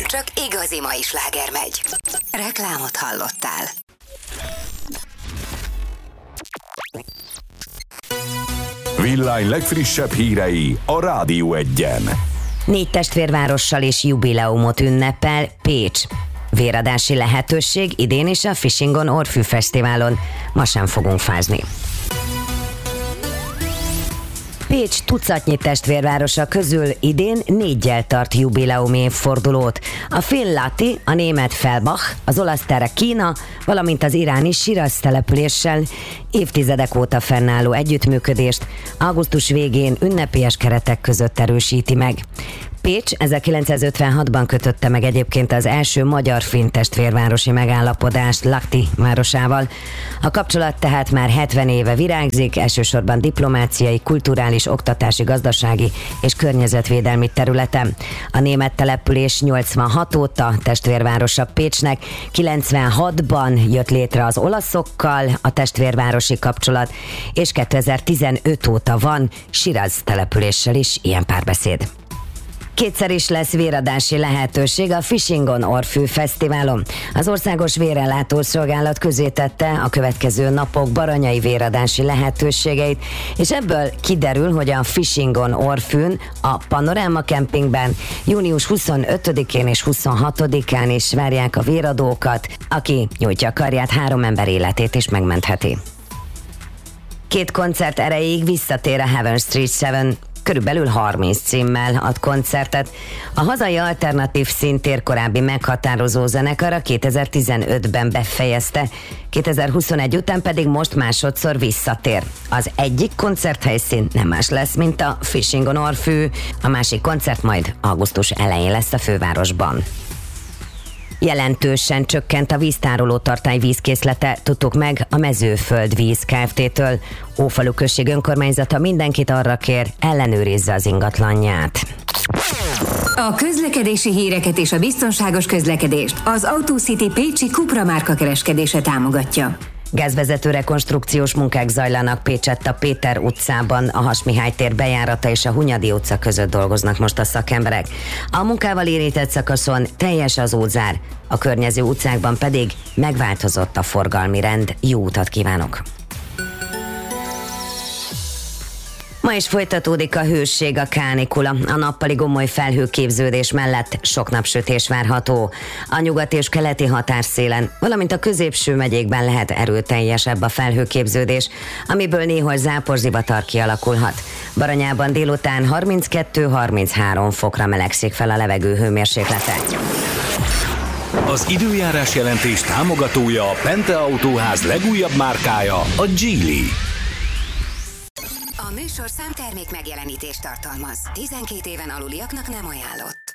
csak igazi mai sláger megy. Reklámot hallottál. Villány legfrissebb hírei a Rádió Egyen. 4 testvérvárossal és jubileumot ünnepel Pécs. Véradási lehetőség idén is a Fishing on Orfű Fesztiválon. Ma sem fogunk fázni. Pécs tucatnyi testvérvárosa közül idén 4-jel tart jubileumi évfordulót. A finn Lahti, a német Fellbach, az olasz Terekina, valamint az iráni Shiraz településsel évtizedek óta fennálló együttműködést augusztus végén ünnepélyes keretek között erősíti meg. Pécs 1956-ban kötötte meg egyébként az első magyar-finn testvérvárosi megállapodást Lahti városával. A kapcsolat tehát már 70 éve virágzik, elsősorban diplomáciai, kulturális, oktatási, gazdasági és környezetvédelmi területen. A német település 86 óta testvérvárosa Pécsnek, 96-ban jött létre az olaszokkal a testvérvárosi kapcsolat, és 2015 óta van Shiraz településsel is ilyen párbeszéd. Kétszer is lesz véradási lehetőség a Fishing on Orfű Fesztiválon. Az Országos Vérellátó Szolgálat közé tette a következő napok baranyai véradási lehetőségeit, és ebből kiderül, hogy a Fishing on Orfűn, a Panorama Campingben június 25-én és 26-án is várják a véradókat, aki nyújtja a karját 3 ember életét is megmentheti. 2 koncert erejéig visszatér a Heaven Street 7. Körülbelül 30 címmel ad koncertet. A hazai alternatív színtér korábbi meghatározó zenekara 2015-ben befejezte, 2021 után pedig most másodszor visszatér. Az egyik koncerthelyszín nem más lesz, mint a Fishing on Orfű, a másik koncert majd augusztus elején lesz a fővárosban. Jelentősen csökkent a víztároló tartály vízkészlete, tudtuk meg a Mezőföldvíz Kft-től. Ófalu község önkormányzata mindenkit arra kér, ellenőrizze az ingatlanját. A közlekedési híreket és a biztonságos közlekedést az AutoCity pécsi Cupra márka kereskedése támogatja. Gázvezető rekonstrukciós munkák zajlanak Pécsett a Péter utcában, a Has-Mihály tér bejárata és a Hunyadi utca között dolgoznak most a szakemberek. A munkával érintett szakaszon teljes az útzár, a környező utcákban pedig megváltozott a forgalmi rend. Jó utat kívánok! Ma is folytatódik a hőség, a kánikula. A nappali gomoly felhőképződés mellett sok napsütés várható. A nyugati és keleti határszélen, valamint a középső megyékben lehet erőteljesebb a felhőképződés, amiből néhol záporzivatar kialakulhat. Baranyában délután 32-33 fokra melegszik fel a levegő hőmérséklete. Az időjárás jelentés támogatója a Pente Autóház legújabb márkája, a Geely. A műsorszám termék megjelenítést tartalmaz. 12 éven aluliaknak nem ajánlott.